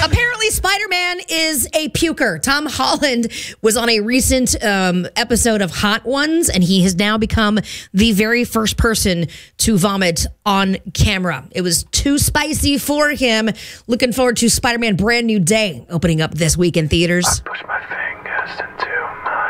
Apparently, Spider-Man is a puker. Tom Holland was on a recent episode of Hot Ones, and he has now become the very first person to vomit on camera. It was too spicy for him. Looking forward to Spider-Man Brand New Day opening up this week in theaters. I push my fingers into